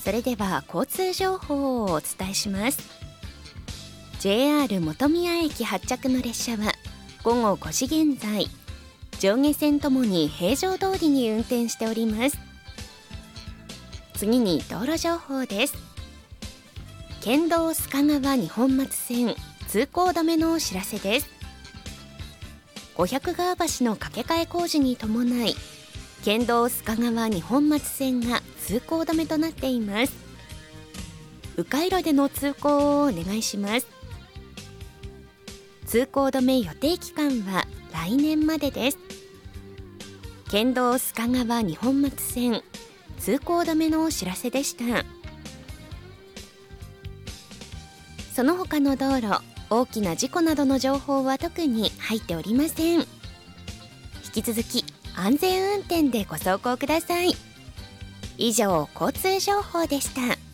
それでは交通情報をお伝えします。 JR 本宮駅発着の列車は午後5時現在、上下線ともに平常通りに運転しております。次に道路情報です。県道須賀川二本松線通行止めのお知らせです。五百川橋の架け替え工事に伴い、県道須賀川二本松線が通行止めとなっています。迂回路での通行をお願いします。通行止め予定期間は来年までです。県道須賀川二本松線通行止めのお知らせでした。その他の道路、大きな事故などの情報は特に入っておりません。引き続き安全運転でご走行ください。以上、交通情報でした。